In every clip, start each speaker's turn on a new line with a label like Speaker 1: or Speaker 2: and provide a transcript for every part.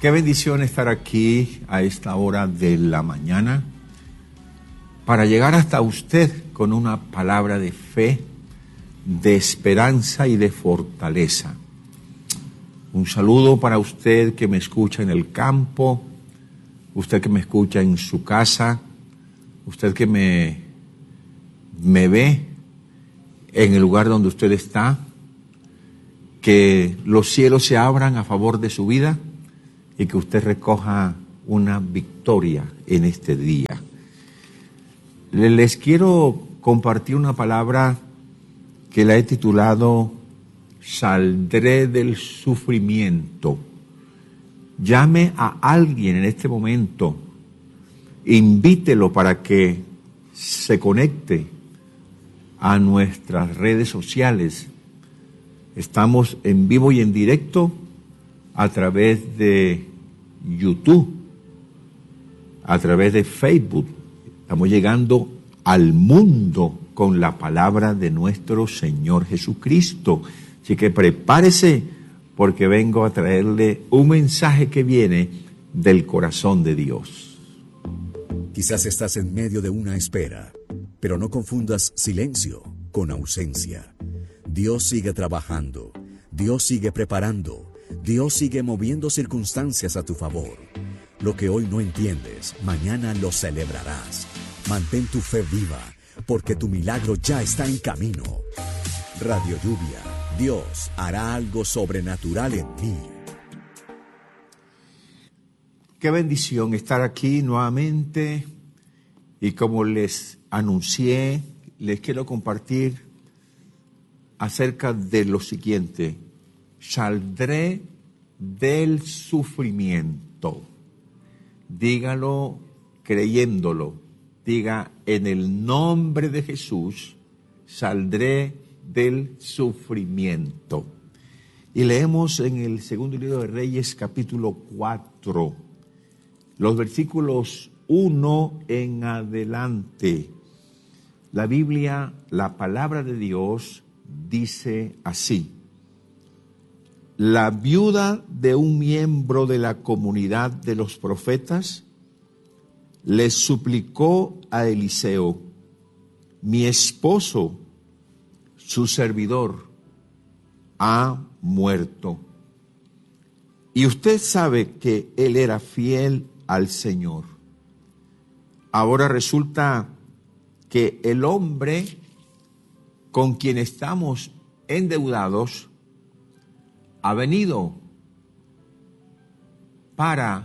Speaker 1: Qué bendición estar aquí a esta hora de la mañana para llegar hasta usted con una palabra de fe, de esperanza y de fortaleza. Un saludo para usted que me escucha en el campo, usted que me escucha en su casa, usted que me ve en el lugar donde usted está. Que los cielos se abran a favor de su vida y que usted recoja una victoria en este día. Les quiero compartir una palabra que la he titulado Saldré del sufrimiento. Llame a alguien en este momento, invítelo para que se conecte a nuestras redes sociales. Estamos en vivo y en directo a través de YouTube, a través de Facebook. Estamos llegando al mundo con la palabra de nuestro Señor Jesucristo. Así que prepárese porque vengo a traerle un mensaje que viene del corazón de Dios.
Speaker 2: Quizás estás en medio de una espera, pero no confundas silencio con ausencia. Dios sigue trabajando, Dios sigue preparando, Dios sigue moviendo circunstancias a tu favor. Lo que hoy no entiendes, mañana lo celebrarás. Mantén tu fe viva, porque tu milagro ya está en camino. Radio Lluvia, Dios hará algo sobrenatural en mí.
Speaker 1: Qué bendición estar aquí nuevamente y como les anuncié, les quiero compartir acerca de lo siguiente: saldré del sufrimiento. Dígalo creyéndolo. Diga, en el nombre de Jesús, saldré del sufrimiento. Y leemos en el segundo libro de Reyes, capítulo 4, los versículos 1 en adelante. La Biblia, la palabra de Dios, dice así: la viuda de un miembro de la comunidad de los profetas le suplicó a Eliseo: mi esposo, su servidor, ha muerto. Y usted sabe que él era fiel al Señor. Ahora resulta que el hombre con quien estamos endeudados ha venido para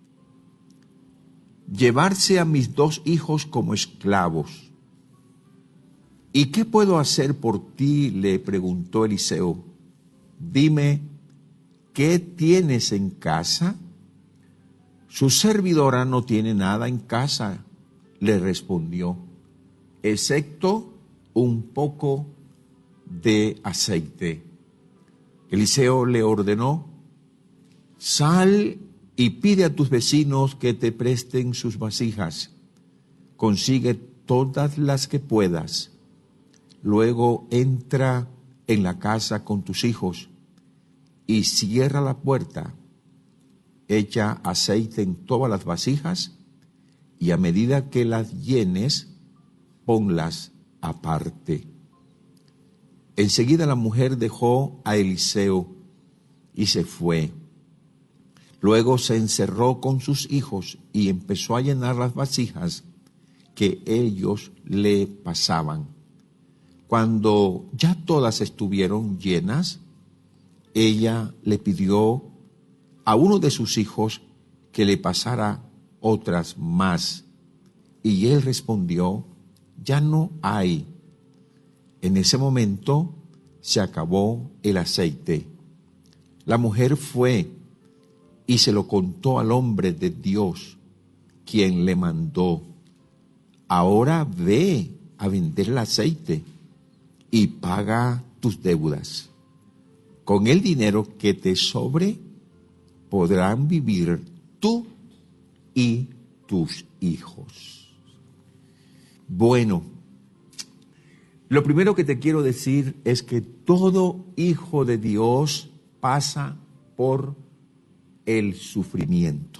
Speaker 1: llevarse a mis 2 hijos como esclavos. ¿Y qué puedo hacer por ti?, le preguntó Eliseo. Dime, ¿qué tienes en casa? Su servidora no tiene nada en casa, le respondió, excepto un poco de aceite. Eliseo le ordenó: sal y pide a tus vecinos que te presten sus vasijas. Consigue todas las que puedas. Luego entra en la casa con tus hijos y cierra la puerta. Echa aceite en todas las vasijas y a medida que las llenes, ponlas aparte. Enseguida la mujer dejó a Eliseo y se fue. Luego se encerró con sus hijos y empezó a llenar las vasijas que ellos le pasaban. Cuando ya todas estuvieron llenas, ella le pidió a uno de sus hijos que le pasara otras más. Y él respondió: ya no hay. En ese momento se acabó el aceite. La mujer fue y se lo contó al hombre de Dios, quien le mandó: ahora ve a vender el aceite y paga tus deudas. Con el dinero que te sobre podrán vivir tú y tus hijos. Bueno, lo primero que te quiero decir es que todo hijo de Dios pasa por el sufrimiento.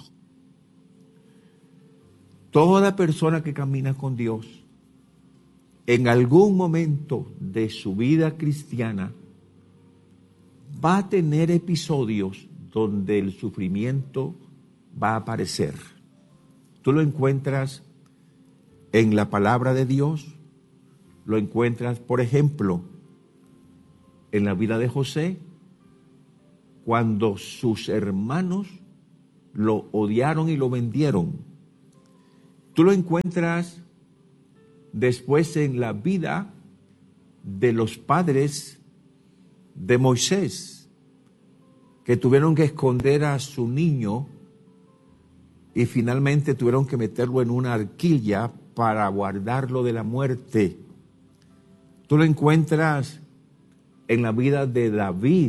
Speaker 1: Toda persona que camina con Dios, en algún momento de su vida cristiana, va a tener episodios donde el sufrimiento va a aparecer. Tú lo encuentras en la palabra de Dios, lo encuentras, por ejemplo, en la vida de José, cuando sus hermanos lo odiaron y lo vendieron. Tú lo encuentras después en la vida de los padres de Moisés, que tuvieron que esconder a su niño y finalmente tuvieron que meterlo en una arquilla para guardarlo de la muerte. Tú lo encuentras en la vida de David,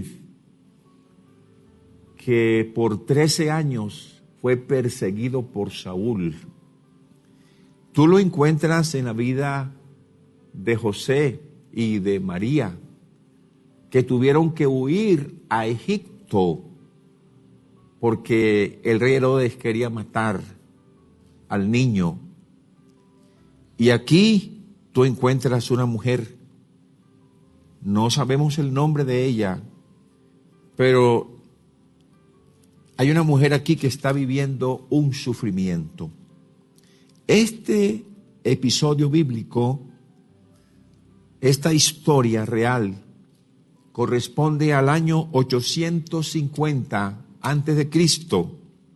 Speaker 1: que por 13 años fue perseguido por Saúl. Tú lo encuentras en la vida de José y de María, que tuvieron que huir a Egipto porque el rey Herodes quería matar al niño. Y aquí tú encuentras una mujer, no sabemos el nombre de ella, pero hay una mujer aquí que está viviendo un sufrimiento. Este episodio bíblico, esta historia real, corresponde al año 850 antes de Cristo.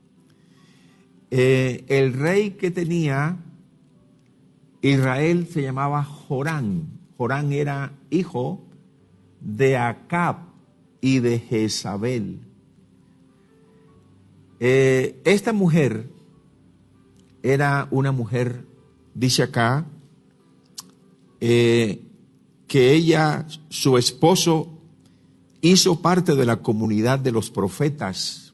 Speaker 1: El rey que tenía Israel se llamaba Jorán. Jorán era hijo de Acab y de Jezabel. Esta mujer era una mujer, dice acá, que ella, su esposo, hizo parte de la comunidad de los profetas.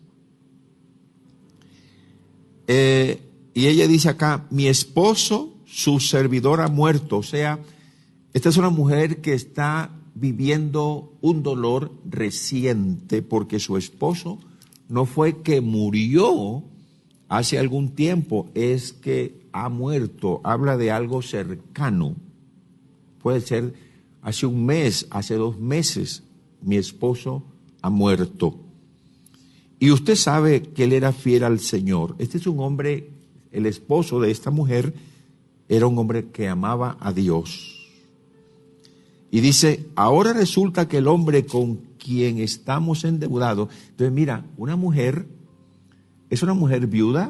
Speaker 1: Y ella dice acá, mi esposo, su servidor, ha muerto. O sea, esta es una mujer que está viviendo un dolor reciente porque su esposo no fue que murió hace algún tiempo, es que ha muerto. Habla de algo cercano. Puede ser hace un mes, hace 2 meses. Mi esposo ha muerto. Y usted sabe que él era fiel al Señor. Este es un hombre, el esposo de esta mujer, era un hombre que amaba a Dios. Y dice, ahora resulta que el hombre con quien estamos endeudados. Entonces mira, una mujer, es una mujer viuda,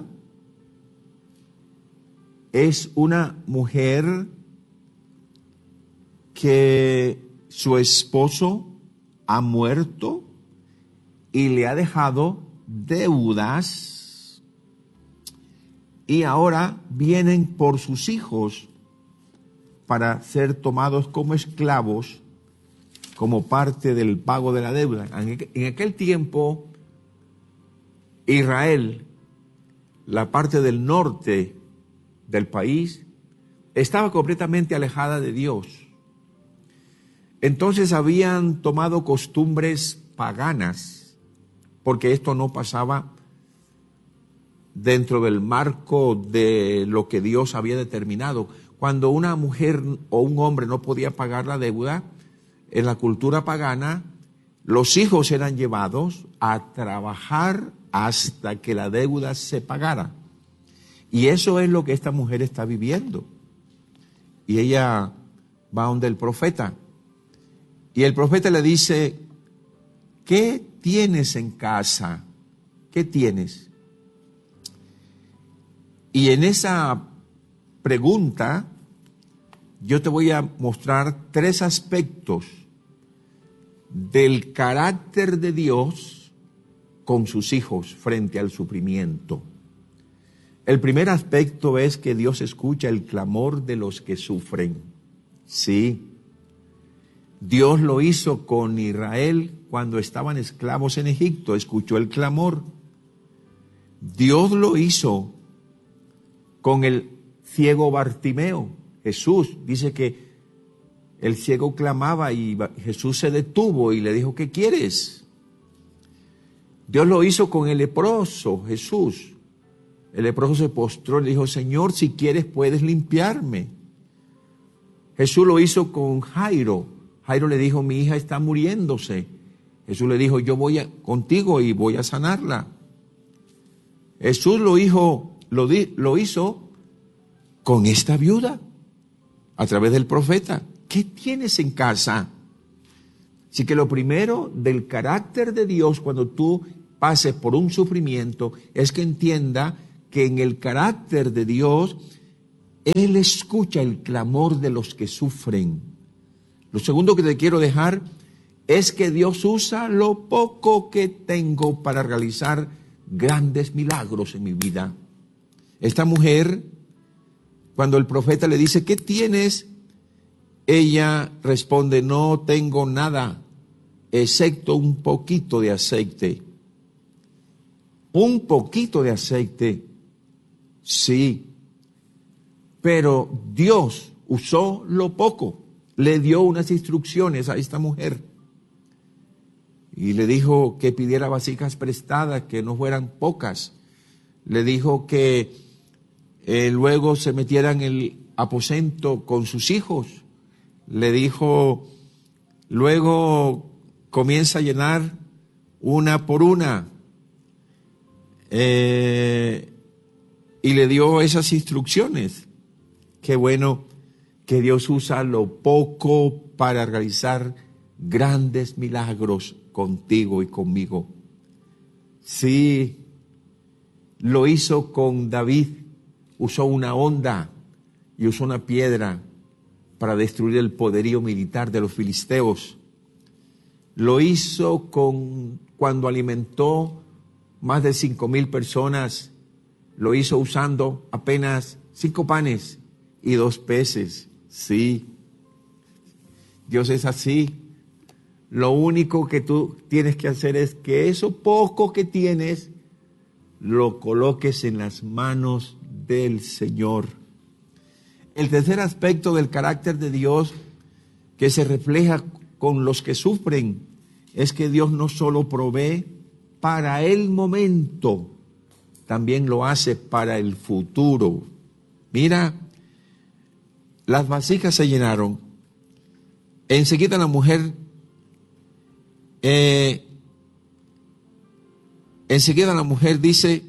Speaker 1: es una mujer que su esposo ha muerto y le ha dejado deudas, y ahora vienen por sus hijos para ser tomados como esclavos, como parte del pago de la deuda. En aquel tiempo, Israel, la parte del norte del país, estaba completamente alejada de Dios. Entonces habían tomado costumbres paganas, porque esto no pasaba dentro del marco de lo que Dios había determinado. Cuando una mujer o un hombre no podía pagar la deuda, en la cultura pagana, los hijos eran llevados a trabajar hasta que la deuda se pagara. Y eso es lo que esta mujer está viviendo. Y ella va donde el profeta. Y el profeta le dice, ¿qué tienes en casa? ¿Qué tienes? Y en esa pregunta yo te voy a mostrar 3 aspectos del carácter de Dios con sus hijos frente al sufrimiento. El primer aspecto es que Dios escucha el clamor de los que sufren. Sí. Dios lo hizo con Israel cuando estaban esclavos en Egipto, escuchó el clamor. Dios lo hizo con el ciego Bartimeo. Jesús dice que el ciego clamaba y Jesús se detuvo y le dijo, ¿qué quieres? Dios lo hizo con el leproso, Jesús. El leproso se postró y le dijo, Señor, si quieres puedes limpiarme. Jesús lo hizo con Jairo. Jairo le dijo, mi hija está muriéndose. Jesús le dijo, yo voy contigo y voy a sanarla. Jesús lo hizo con esta viuda, a través del profeta. ¿Qué tienes en casa? Así que lo primero del carácter de Dios cuando tú pases por un sufrimiento es que entienda que en el carácter de Dios Él escucha el clamor de los que sufren. Lo segundo que te quiero dejar es que Dios usa lo poco que tengo para realizar grandes milagros en mi vida. Esta mujer, cuando el profeta le dice, ¿qué tienes? Ella responde, no tengo nada, excepto un poquito de aceite. Un poquito de aceite, sí, pero Dios usó lo poco, le dio unas instrucciones a esta mujer y le dijo que pidiera vasijas prestadas, que no fueran pocas. Le dijo que luego se metiera en el aposento con sus hijos. Le dijo, luego comienza a llenar una por una. Y le dio esas instrucciones. Qué bueno que Dios usa lo poco para realizar grandes milagros contigo y conmigo. Sí, lo hizo con David. Usó una honda y usó una piedra para destruir el poderío militar de los filisteos. Lo hizo cuando alimentó más de 5,000 personas. Lo hizo usando apenas 5 panes y 2 peces. Sí, Dios es así. Lo único que tú tienes que hacer es que eso poco que tienes lo coloques en las manos del Señor. El tercer aspecto del carácter de Dios que se refleja con los que sufren es que Dios no solo provee para el momento, también lo hace para el futuro. Mira, las vasijas se llenaron. Enseguida la mujer, dice,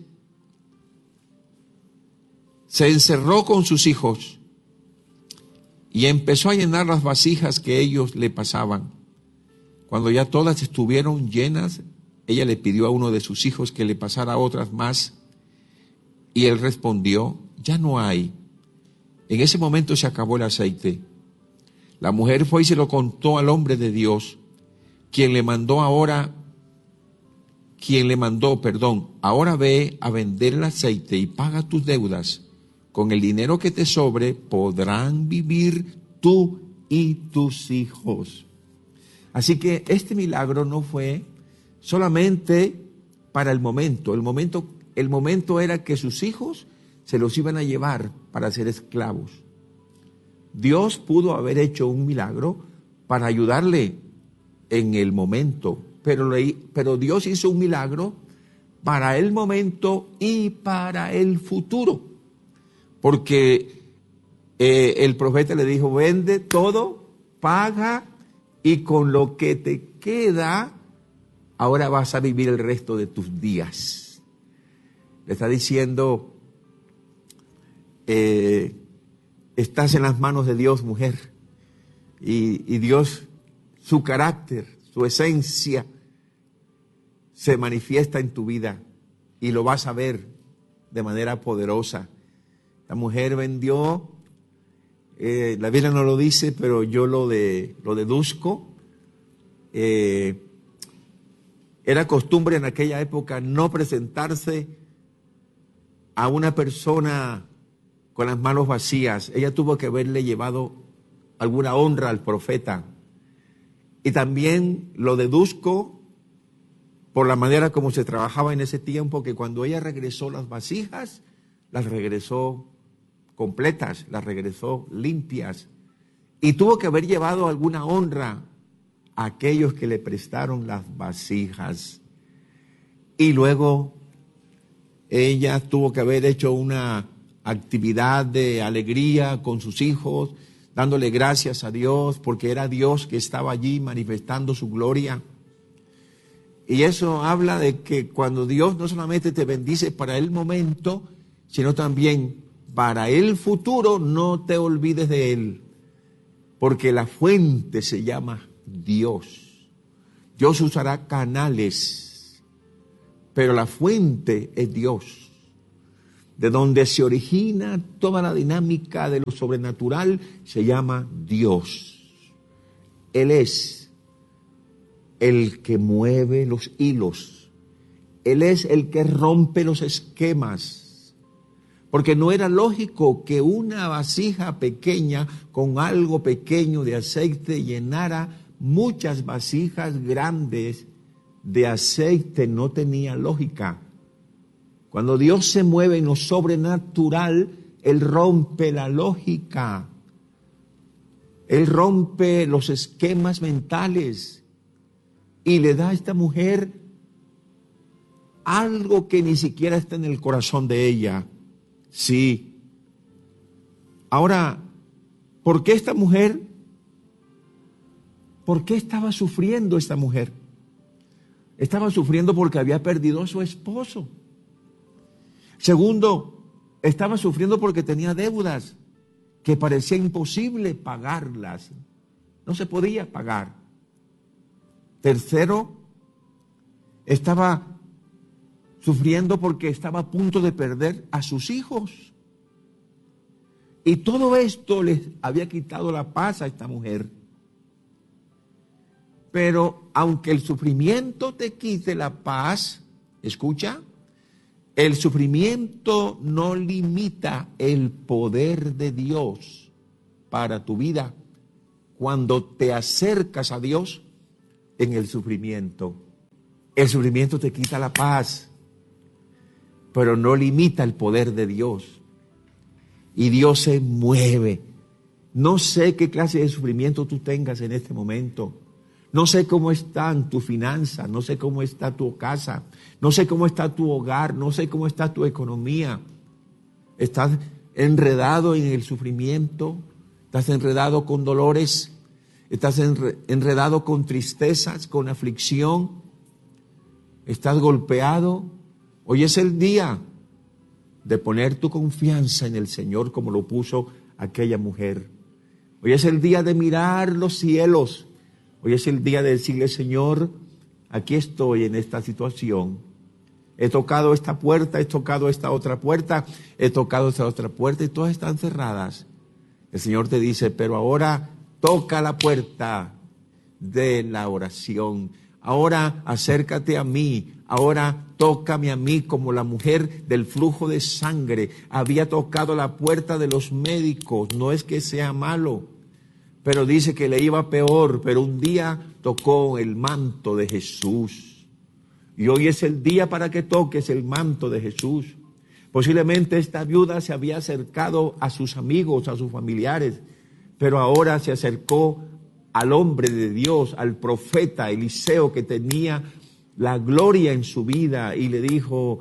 Speaker 1: se encerró con sus hijos y empezó a llenar las vasijas que ellos le pasaban. Cuando ya todas estuvieron llenas, ella le pidió a uno de sus hijos que le pasara otras más y él respondió, ya no hay. En ese momento se acabó el aceite. La mujer fue y se lo contó al hombre de Dios, quien le mandó, ahora ve a vender el aceite y paga tus deudas. Con el dinero que te sobre podrán vivir tú y tus hijos. Así que este milagro no fue solamente para el momento. El momento era que sus hijos se los iban a llevar para ser esclavos. Dios pudo haber hecho un milagro para ayudarle en el momento, pero Dios hizo un milagro para el momento y para el futuro. Porque el profeta le dijo, vende todo, paga, y con lo que te queda, ahora vas a vivir el resto de tus días. Le está diciendo, estás en las manos de Dios, mujer. Y Dios, su carácter, su esencia, se manifiesta en tu vida y lo vas a ver de manera poderosa. La mujer vendió, la Biblia no lo dice, pero yo lo deduzco. Era costumbre en aquella época no presentarse a una persona con las manos vacías. Ella tuvo que haberle llevado alguna honra al profeta. Y también lo deduzco por la manera como se trabajaba en ese tiempo, que cuando ella regresó las vasijas, las regresó completas, las regresó limpias. Y tuvo que haber llevado alguna honra a aquellos que le prestaron las vasijas. Y luego ella tuvo que haber hecho una actividad de alegría con sus hijos, dándole gracias a Dios, porque era Dios que estaba allí manifestando su gloria. Y eso habla de que cuando Dios no solamente te bendice para el momento, sino también para el futuro, no te olvides de Él, porque la fuente se llama Dios. Dios usará canales, pero la fuente es Dios, de donde se origina toda la dinámica de lo sobrenatural, se llama Dios. Él es el que mueve los hilos. Él es el que rompe los esquemas. Porque no era lógico que una vasija pequeña con algo pequeño de aceite llenara muchas vasijas grandes de aceite. No tenía lógica. Cuando Dios se mueve en lo sobrenatural, Él rompe la lógica. Él rompe los esquemas mentales y le da a esta mujer algo que ni siquiera está en el corazón de ella. Sí. Ahora, ¿por qué esta mujer? ¿Por qué estaba sufriendo esta mujer? Estaba sufriendo porque había perdido a su esposo. Segundo, estaba sufriendo porque tenía deudas que parecía imposible pagarlas. No se podía pagar. Tercero, estaba sufriendo porque estaba a punto de perder a sus hijos. Y todo esto les había quitado la paz a esta mujer. Pero aunque el sufrimiento te quite la paz, escucha, el sufrimiento no limita el poder de Dios para tu vida cuando te acercas a Dios en el sufrimiento. El sufrimiento te quita la paz, pero no limita el poder de Dios. Y Dios se mueve. No sé qué clase de sufrimiento tú tengas en este momento. No sé cómo están tus finanzas, no sé cómo está tu casa, no sé cómo está tu hogar, no sé cómo está tu economía. ¿Estás enredado en el sufrimiento? ¿Estás enredado con dolores? ¿Estás enredado con tristezas, con aflicción? ¿Estás golpeado? Hoy es el día de poner tu confianza en el Señor como lo puso aquella mujer. Hoy es el día de mirar los cielos. Hoy es el día de decirle, Señor, aquí estoy en esta situación. He tocado esta puerta, he tocado esta otra puerta, he tocado esta otra puerta y todas están cerradas. El Señor te dice, pero ahora toca la puerta de la oración. Ahora acércate a mí. Ahora tócame a mí como la mujer del flujo de sangre. Había tocado la puerta de los médicos. No es que sea malo, pero dice que le iba peor. Pero un día tocó el manto de Jesús. Y hoy es el día para que toques el manto de Jesús. Posiblemente esta viuda se había acercado a sus amigos, a sus familiares, pero ahora se acercó al hombre de Dios, al profeta Eliseo, que tenía la gloria en su vida, y le dijo,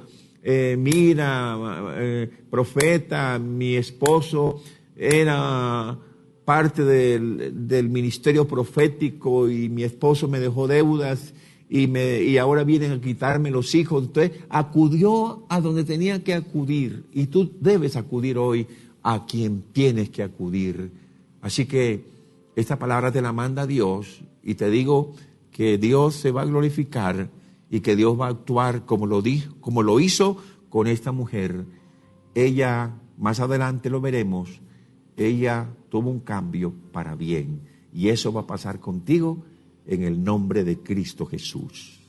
Speaker 1: profeta, mi esposo era parte del ministerio profético y mi esposo me dejó deudas y ahora vienen a quitarme los hijos. Entonces acudió a donde tenía que acudir, y tú debes acudir hoy a quien tienes que acudir. Así que esta palabra te la manda Dios, y te digo que Dios se va a glorificar y que Dios va a actuar como lo hizo con esta mujer. Ella, más adelante lo veremos, ella tuvo un cambio para bien, y eso va a pasar contigo en el nombre de Cristo Jesús.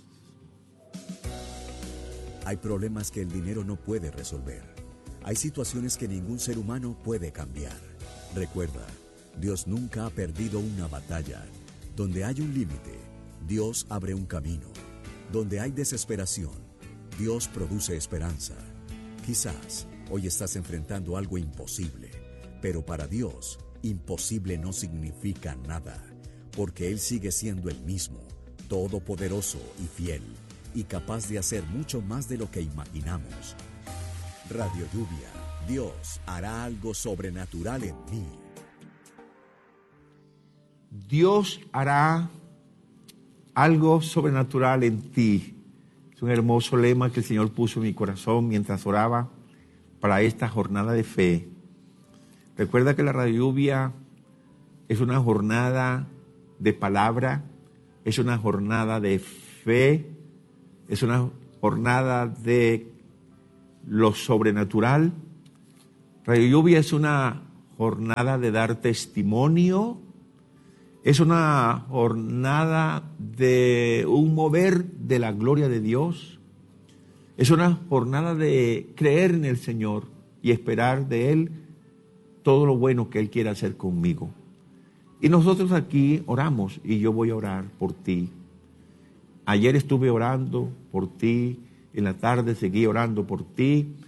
Speaker 2: Hay problemas que el dinero no puede resolver. Hay situaciones que ningún ser humano puede cambiar. Recuerda, Dios nunca ha perdido una batalla. Donde hay un límite, Dios abre un camino. Donde hay desesperación, Dios produce esperanza. Quizás hoy estás enfrentando algo imposible, pero para Dios, imposible no significa nada, porque Él sigue siendo el mismo, todopoderoso y fiel. y capaz de hacer mucho más de lo que imaginamos. Radio Lluvia, Dios hará algo sobrenatural en mí.
Speaker 1: Dios hará algo sobrenatural en ti. Es un hermoso lema que el Señor puso en mi corazón mientras oraba para esta jornada de fe. Recuerda que la Radio Lluvia es una jornada de palabra, es una jornada de fe, es una jornada de lo sobrenatural. Radio Lluvia es una jornada de dar testimonio, es una jornada de un mover de la gloria de Dios, es una jornada de creer en el Señor y esperar de Él todo lo bueno que Él quiere hacer conmigo. Y nosotros aquí oramos y yo voy a orar por ti. Ayer estuve orando por ti, en la tarde seguí orando por ti.